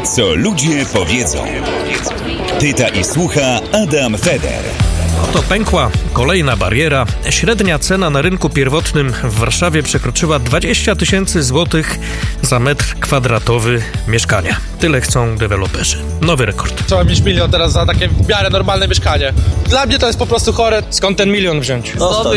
Co ludzie powiedzą. Pyta i słucha Adam Feder. Oto pękła kolejna bariera. Średnia cena na rynku pierwotnym w Warszawie przekroczyła 20 000 złotych za metr kwadratowy mieszkania. Tyle chcą deweloperzy. Nowy rekord. Trzeba mieć 1 000 000 teraz za takie w miarę normalne mieszkanie. Dla mnie to jest po prostu chore. Skąd ten 1 000 000 wziąć?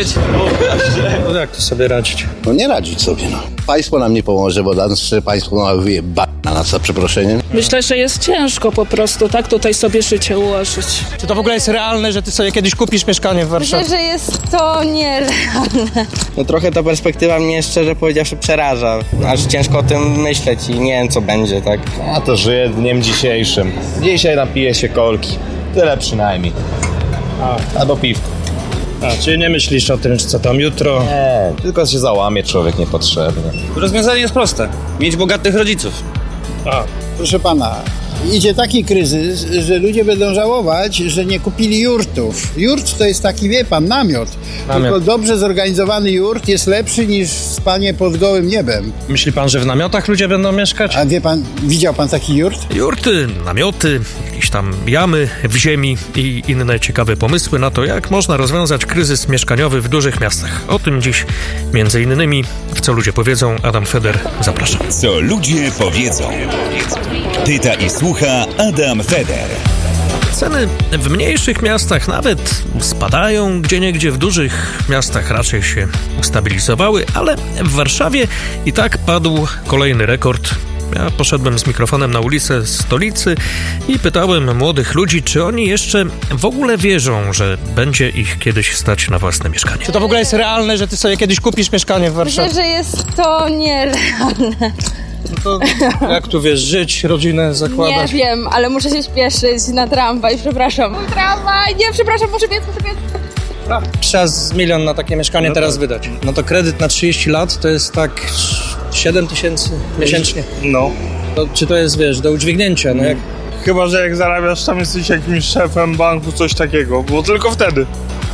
No jak to sobie radzić? No nie radzić sobie, no. Państwo nam nie pomoże, bo nasze państwo ma wyjebane na nas, za przeproszeniem. Myślę, że jest ciężko po prostu tak tutaj sobie życie ułożyć. Czy to w ogóle jest realne, że ty sobie kiedyś kupisz mieszkanie w Warszawie? Myślę, że jest to nierealne. No trochę ta perspektywa mnie szczerze powiedziawszy przeraża. Aż ciężko o tym myśleć i nie wiem co będzie, tak? Ja to żyję dniem dzisiejszym. Dzisiaj napiję się kolki. Tyle przynajmniej. Albo piwko. Czyli nie myślisz o tym, co tam jutro? Nie, tylko się załamie człowiek niepotrzebnie. Rozwiązanie jest proste. Mieć bogatych rodziców. Proszę pana, idzie taki kryzys, że ludzie będą żałować, że nie kupili jurtów. Jurt to jest taki, wie pan, namiot. Tylko dobrze zorganizowany jurt jest lepszy niż spanie pod gołym niebem. Myśli pan, że w namiotach ludzie będą mieszkać? A wie pan, widział pan taki jurt? Jurty, namioty, jakieś tam jamy w ziemi i inne ciekawe pomysły na to, jak można rozwiązać kryzys mieszkaniowy w dużych miastach. O tym dziś między innymi w Co ludzie powiedzą. Adam Feder, zapraszam. Co ludzie powiedzą. Pyta i słucha Adam Feder. Ceny w mniejszych miastach nawet spadają, gdzieniegdzie w dużych miastach raczej się ustabilizowały, ale w Warszawie i tak padł kolejny rekord. Ja poszedłem z mikrofonem na ulicę stolicy i pytałem młodych ludzi, czy oni jeszcze w ogóle wierzą, że będzie ich kiedyś stać na własne mieszkanie. Czy to w ogóle jest realne, że ty sobie kiedyś kupisz mieszkanie w Warszawie? Myślę, że jest to nierealne. No to jak tu wiesz, żyć, rodzinę zakładać? Nie wiem, ale muszę się śpieszyć na tramwaj, przepraszam. Mój tramwaj, nie, przepraszam, muszę biec. Trzeba z 1 000 000 na takie mieszkanie teraz wydać. No to kredyt na 30 lat to jest tak 7 000 miesięcznie. No. To, czy to jest, wiesz, do udźwignięcia? No jak... Chyba, że jak zarabiasz, tam jesteś jakimś szefem banku, coś takiego, bo tylko wtedy.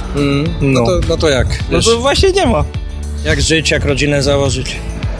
No to jak? No Wiesz, to właśnie nie ma. jak żyć, jak rodzinę założyć?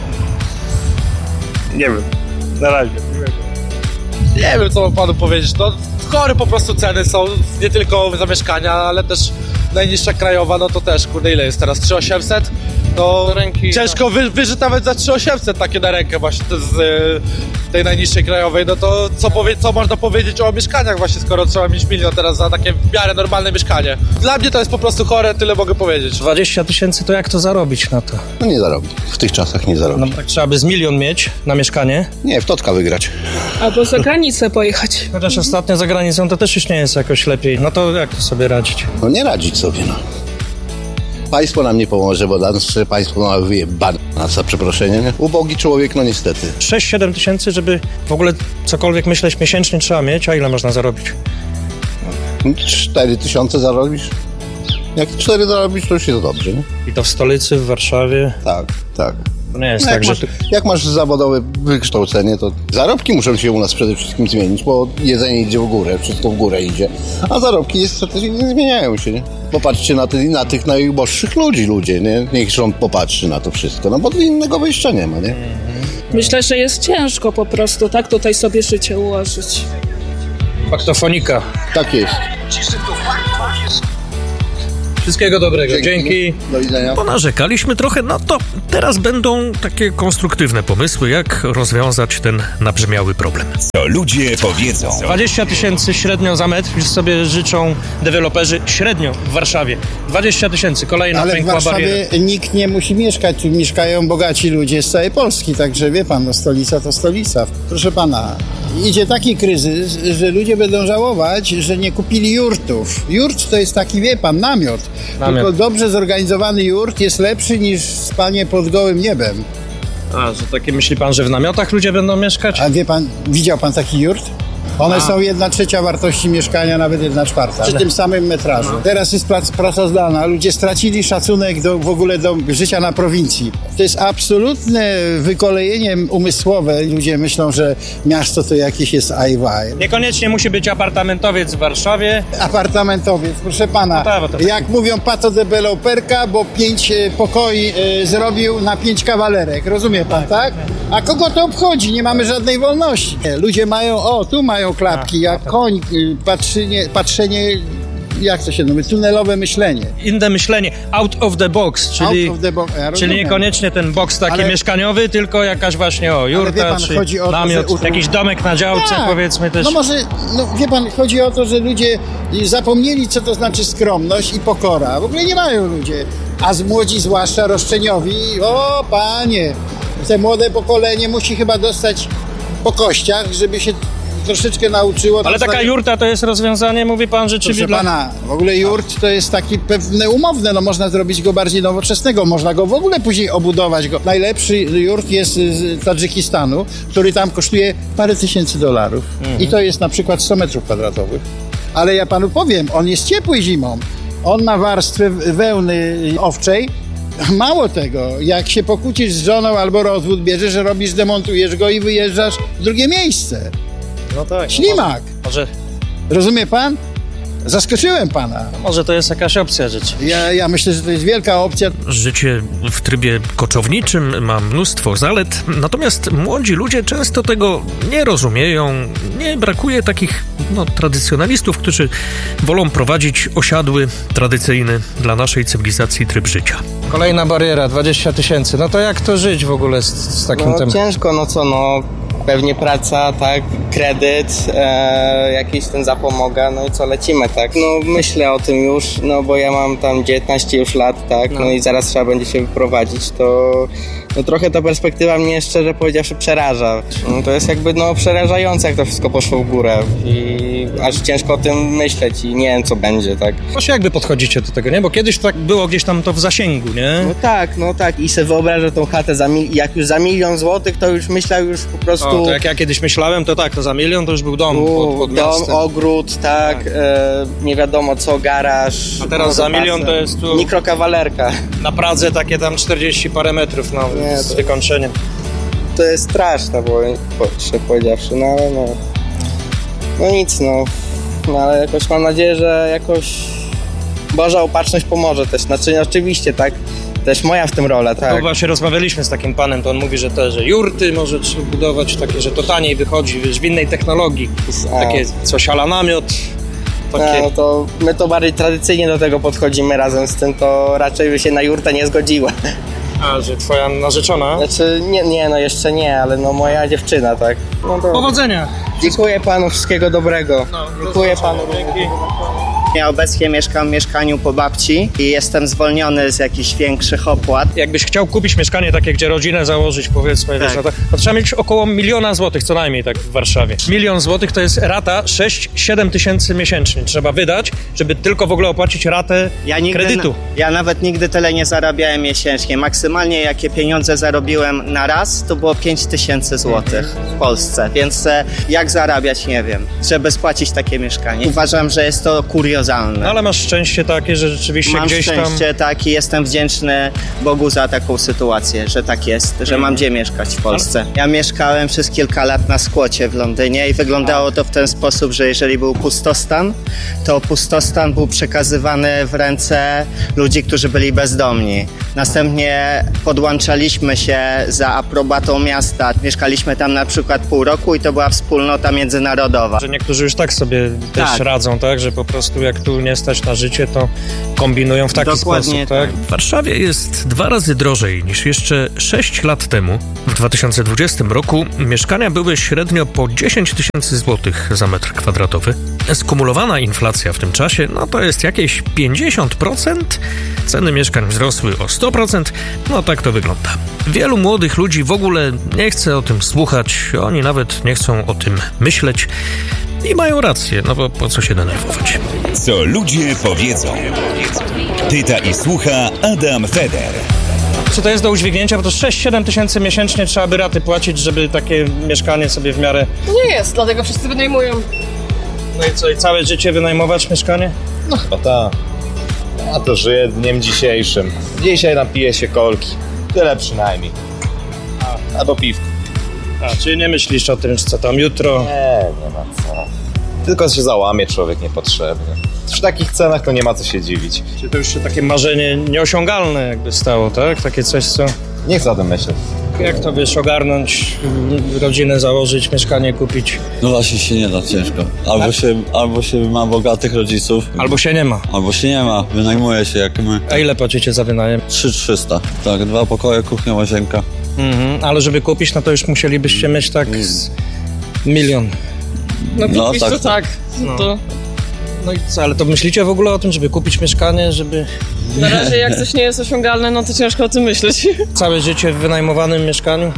Nie wiem, na razie. Nie wiem, co mam panu powiedzieć. No, chore po prostu ceny są, nie tylko za mieszkania, ale też najniższa krajowa, no to też, kurde, ile jest teraz? 3800? No, ręki, ciężko wyżyć nawet za 3800 takie na rękę właśnie z tej najniższej krajowej. No to co można powiedzieć o mieszkaniach właśnie, skoro trzeba mieć 1 000 000 teraz za takie w miarę normalne mieszkanie. Dla mnie to jest po prostu chore, tyle mogę powiedzieć. 20 000 to jak to zarobić na to? No nie zarobi. W tych czasach nie zarobi. No tak trzeba by z 1 000 000 mieć na mieszkanie. Nie, w totka wygrać. Albo za granicę pojechać. Chociaż ostatnio za granicą to też już nie jest jakoś lepiej. No to jak to sobie radzić? No nie radzić sobie, no. Państwo nam nie pomoże, bo nasze państwo ma wyjebane na nas, za przeproszeniem. Ubogi człowiek, no niestety. 6-7 tysięcy, żeby w ogóle cokolwiek myśleć miesięcznie trzeba mieć, a ile można zarobić? 4 000 zarobisz? Jak 4 zarobisz, to już jest dobrze, nie? I to w stolicy, w Warszawie? Tak. To nie jest No tak, jak masz zawodowe wykształcenie, to zarobki muszą się u nas przede wszystkim zmienić, bo jedzenie idzie w górę, wszystko w górę idzie, a zarobki niestety nie zmieniają się, nie? Popatrzcie na tych najuboższych ludzie, nie? Niech rząd popatrzy na to wszystko, no bo innego wyjścia nie ma, nie? Myślę, że jest ciężko po prostu tak tutaj sobie życie ułożyć. Faktofonika. Tak jest. Wszystkiego dobrego. Dzięki. Do widzenia. Ponarzekaliśmy trochę, no to teraz będą takie konstruktywne pomysły, jak rozwiązać ten nabrzmiały problem. Co ludzie powiedzą. 20 000 średnio za metr, już sobie życzą deweloperzy średnio w Warszawie. 20 000, kolejna Ale w pękła Warszawie bariera. nikt nie musi mieszkać, tu mieszkają bogaci ludzie z całej Polski, także wie pan, no stolica to stolica. Proszę pana, idzie taki kryzys, że ludzie będą żałować, że nie kupili jurtów. Jurt to jest taki, wie pan, namiot. Tylko dobrze zorganizowany jurt jest lepszy niż spanie pod gołym niebem. A, że takie myśli pan, że w namiotach ludzie będą mieszkać? A wie pan, widział pan taki jurt? One są 1/3 wartości mieszkania, nawet 1/4 przy tym samym metrażu. Teraz jest praca zdalna. Ludzie stracili szacunek w ogóle do życia na prowincji. To jest absolutne wykolejenie umysłowe. Ludzie myślą, że miasto to jakieś jest ajwaj. Niekoniecznie musi być apartamentowiec w Warszawie. Apartamentowiec, proszę pana. Jak mówią patodeweloperka, bo 5 pokoi zrobił na 5 kawalerek. Rozumie pan, tak? A kogo to obchodzi? Nie mamy żadnej wolności. Ludzie mają, tu mają klapki, jak koń, patrzenie, jak to się nazywa, tunelowe myślenie. Inne myślenie, out of the box, czyli niekoniecznie ten box taki mieszkaniowy, tylko jakaś właśnie jurta, czy namiot, jakiś domek na działce, powiedzmy też. No może, wie pan, chodzi o to, że ludzie zapomnieli, co to znaczy skromność i pokora. W ogóle nie mają ludzie. A młodzi, zwłaszcza roszczeniowi, panie, te młode pokolenie musi chyba dostać po kościach, żeby się troszeczkę nauczyło. Ale taka jurta to jest rozwiązanie, mówi pan, rzeczywiście. Proszę pana, w ogóle jurt to jest taki pewne umowne, można zrobić go bardziej nowoczesnego, można go w ogóle później obudować. Najlepszy jurt jest z Tadżykistanu, który tam kosztuje parę tysięcy dolarów. I to jest na przykład 100 metrów kwadratowych. Ale ja panu powiem, on jest ciepły zimą. On ma warstwę wełny owczej. Mało tego, jak się pokłócisz z żoną albo rozwód bierzesz, że robisz, demontujesz go i wyjeżdżasz w drugie miejsce. No tak. Ślimak. Może... Rozumie pan? Zaskoczyłem pana. Może to jest jakaś opcja życia. Ja myślę, że to jest wielka opcja. Życie w trybie koczowniczym ma mnóstwo zalet, natomiast młodzi ludzie często tego nie rozumieją. Nie brakuje takich tradycjonalistów, którzy wolą prowadzić osiadły, tradycyjny dla naszej cywilizacji tryb życia. Kolejna bariera, 20 000. No to jak to żyć w ogóle z takim tematem? Ciężko, pewnie praca, tak, kredyt, jakiś ten zapomoga, no i co, lecimy, tak. Myślę o tym już, bo ja mam tam 19 już lat, tak, i zaraz trzeba będzie się wyprowadzić, to trochę ta perspektywa mnie, szczerze powiedziawszy, przeraża. To jest jakby, przerażające, jak to wszystko poszło w górę i aż ciężko o tym myśleć i nie wiem, co będzie, tak. Właśnie jakby podchodzicie do tego, nie? Bo kiedyś tak było gdzieś tam to w zasięgu, nie? No tak i sobie wyobrażę tą chatę jak już za 1 000 000 złotych, to już myślał już po prostu... to jak ja kiedyś myślałem, to tak, to za 1 000 000 to już był dom pod dom, ogród, tak, nie wiadomo co, garaż. A teraz za 1 000 000 to jest tu... Mikrokawalerka. Na Pradze takie tam 40 parę metrów, z wykończeniem. To jest straszne, bo powiedziawszy, nic, ale jakoś mam nadzieję, że jakoś Boża opatrzność pomoże też, oczywiście, tak, też moja w tym rola, tak. No właśnie rozmawialiśmy z takim panem, to on mówi, że jurty może trzeba budować takie, że to taniej wychodzi, w innej technologii, takie coś ala namiot. To my to bardziej tradycyjnie do tego podchodzimy, razem z tym to raczej by się na jurtę nie zgodziła. A, że twoja narzeczona? Znaczy, jeszcze nie, ale moja dziewczyna, tak. Powodzenia! Dziękuję panu, wszystkiego dobrego. Dziękuję panu. Dzięki. Ja obecnie mieszkam w mieszkaniu po babci i jestem zwolniony z jakichś większych opłat. Jakbyś chciał kupić mieszkanie takie, gdzie rodzinę założyć, powiedzmy, tak. To trzeba mieć około 1 000 000 złotych, co najmniej tak w Warszawie. 1 000 000 złotych to jest rata 6-7 tysięcy miesięcznie. Trzeba wydać, żeby tylko w ogóle opłacić ratę kredytu. Ja nawet nigdy tyle nie zarabiałem miesięcznie. Maksymalnie jakie pieniądze zarobiłem na raz, to było 5 000 złotych w Polsce. Więc jak zarabiać, nie wiem, żeby spłacić takie mieszkanie. Uważam, że jest to kuriozalne. No ale masz szczęście takie, że rzeczywiście gdzieś tam... Mam szczęście takie, jestem wdzięczny Bogu za taką sytuację, że tak jest, że mam gdzie mieszkać w Polsce. Ja mieszkałem przez kilka lat na skłocie w Londynie i wyglądało to w ten sposób, że jeżeli był pustostan, to pustostan był przekazywany w ręce ludzi, którzy byli bezdomni. Następnie podłączaliśmy się za aprobatą miasta. Mieszkaliśmy tam na przykład pół roku i to była wspólnota międzynarodowa. Że niektórzy już tak sobie też radzą, tak? Że po prostu jak tu nie stać na życie, to kombinują w taki sposób, tak? W Warszawie jest 2 razy drożej niż jeszcze 6 lat temu. W 2020 roku mieszkania były średnio po 10 000 złotych za metr kwadratowy. Skumulowana inflacja w tym czasie, to jest jakieś 50%. Ceny mieszkań wzrosły o 100%. Tak to wygląda. Wielu młodych ludzi w ogóle nie chce o tym słuchać. Oni nawet nie chcą o tym myśleć. I mają rację, bo po co się denerwować? Co ludzie powiedzą. Pyta i słucha Adam Feder. Czy to jest do udźwignięcia? Bo to 6-7 tysięcy miesięcznie trzeba by raty płacić, żeby takie mieszkanie sobie w miarę... Nie jest, dlatego wszyscy wynajmują. No i co, i całe życie wynajmować mieszkanie? No tak. Ja to żyję dniem dzisiejszym. Dzisiaj napiję się kolki. Tyle przynajmniej. Albo piwko. Czyli nie myślisz o tym, co tam jutro? Nie ma co. Tylko się załamie człowiek niepotrzebnie. Przy takich cenach to nie ma co się dziwić. Czy to już się takie marzenie nieosiągalne jakby stało, tak? Takie coś, co... Nie chcę o tym myśleć. Jak to wiesz, ogarnąć, rodzinę założyć, mieszkanie kupić? No właśnie się nie da, ciężko. Albo się ma bogatych rodziców. Albo się nie ma. Albo się nie ma, wynajmuje się jak my. A ile płacicie za wynajem? 3300, tak, 2 pokoje, kuchnia, łazienka. Ale żeby kupić, no to już musielibyście mieć tak z 1 milion. No kupić to tak. No i co, ale to myślicie w ogóle o tym, żeby kupić mieszkanie, żeby... Na razie jak coś nie jest osiągalne, no to ciężko o tym myśleć. Całe życie w wynajmowanym mieszkaniu?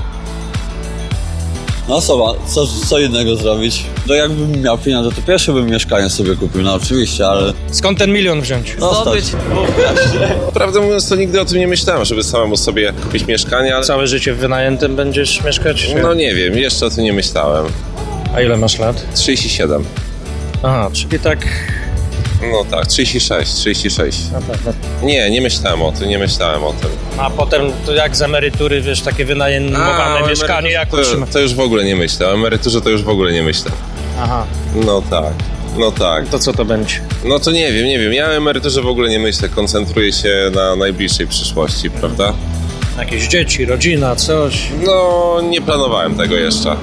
No co innego zrobić? To jakbym miał pieniądze, to pierwsze bym mieszkanie sobie kupił, no oczywiście, ale... Skąd ten 1 milion wziąć? Zdobyć. Prawdę mówiąc, to nigdy o tym nie myślałem, żeby samemu sobie kupić mieszkanie, ale... Całe życie w wynajętym będziesz mieszkać? No nie wiem, jeszcze o tym nie myślałem. A ile masz lat? 37. Aha, czyli tak... No tak, 36. No tak. Nie myślałem o tym, A potem to jak z emerytury, wiesz, takie wynajmowane mieszkanie, jak utrzymać? To już w ogóle nie myślę, o emeryturze to już w ogóle nie myślę. Aha. No tak. To co to będzie? No to nie wiem, ja o emeryturze w ogóle nie myślę, koncentruję się na najbliższej przyszłości, prawda? Jakieś dzieci, rodzina, coś? No, nie planowałem tego jeszcze.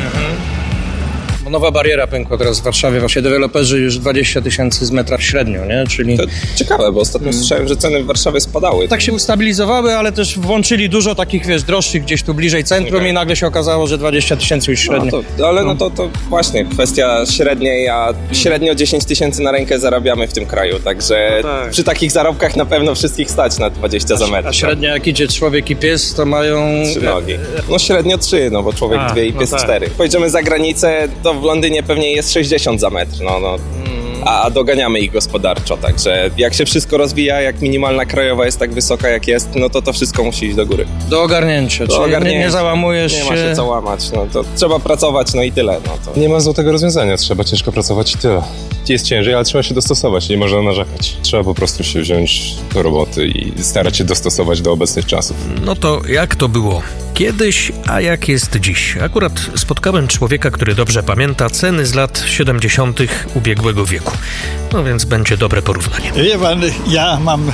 Nowa bariera pękła teraz w Warszawie. Właśnie deweloperzy już 20 tysięcy z metra średnio, nie? Czyli... To ciekawe, bo ostatnio słyszałem, że ceny w Warszawie spadały. Tak się ustabilizowały, ale też włączyli dużo takich, wiesz, droższych gdzieś tu bliżej centrum i nagle się okazało, że 20 tysięcy już średnio. To właśnie kwestia średniej, a średnio 10 tysięcy na rękę zarabiamy w tym kraju, także przy takich zarobkach na pewno wszystkich stać na 20 za metr. A średnio jak idzie człowiek i pies, to mają... 3 nogi. No średnio 3, no bo człowiek 2 i pies 4. Pojedziemy za granicę, to w Londynie pewnie jest 60 za metr, a doganiamy ich gospodarczo, także jak się wszystko rozwija, jak minimalna krajowa jest tak wysoka jak jest, no to wszystko musi iść do góry. Do ogarnięcia, czyli nie załamujesz się. Nie ma się co łamać, no to trzeba pracować, no i tyle. No to. Nie ma złotego rozwiązania, trzeba ciężko pracować i tyle. Jest ciężej, ale trzeba się dostosować, nie można narzekać. Trzeba po prostu się wziąć do roboty i starać się dostosować do obecnych czasów. No to jak to było kiedyś, a jak jest dziś? Akurat spotkałem człowieka, który dobrze pamięta ceny z lat 70. ubiegłego wieku. No więc będzie dobre porównanie. Wie pan, ja mam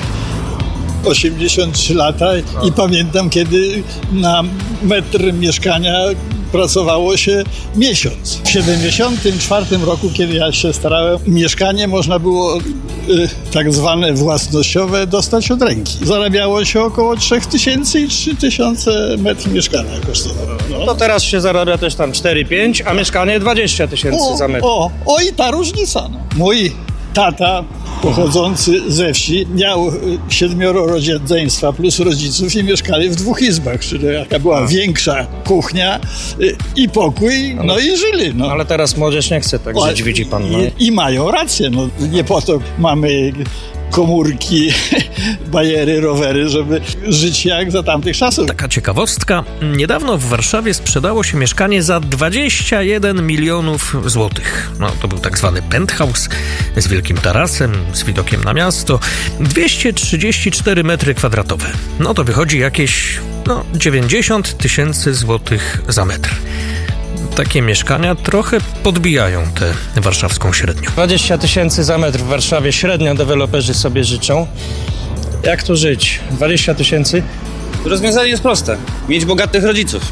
83 lata i pamiętam, kiedy na metr mieszkania pracowało się miesiąc. W 74 roku, kiedy ja się starałem, mieszkanie można było tak zwane własnościowe dostać od ręki. Zarabiało się około 3000 i 3000 metr mieszkania kosztowało. No. To teraz się zarabia też tam 4-5, a mieszkanie 20 tysięcy za metr. I ta różnica. No. Mój tata pochodzący ze wsi miał 7 rodzeństwa plus rodziców i mieszkali w 2 izbach, czyli jaka była większa kuchnia i pokój, no i żyli. No. Ale teraz młodzież nie chce tak żyć, widzi pan. No. I mają rację, no nie po to mamy komórki, bajery, rowery, żeby żyć jak za tamtych czasów. Taka ciekawostka. Niedawno w Warszawie sprzedało się mieszkanie za 21 milionów złotych. No, to był tak zwany penthouse z wielkim tarasem, z widokiem na miasto. 234 metry kwadratowe. No to wychodzi jakieś 90 tysięcy złotych za metr. Takie mieszkania trochę podbijają tę warszawską średnią. 20 tysięcy za metr w Warszawie średnio deweloperzy sobie życzą. Jak tu żyć? 20 tysięcy? Rozwiązanie jest proste. Mieć bogatych rodziców.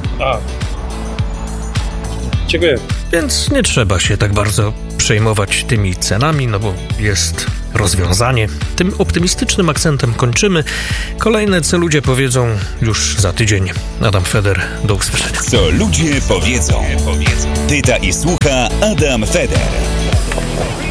Dziękuję. Więc nie trzeba się tak bardzo przejmować tymi cenami, no bo jest rozwiązanie. Tym optymistycznym akcentem kończymy. Kolejne, co ludzie powiedzą, już za tydzień. Adam Feder, do usłyszenia. Co ludzie powiedzą. Pyta i słucha Adam Feder.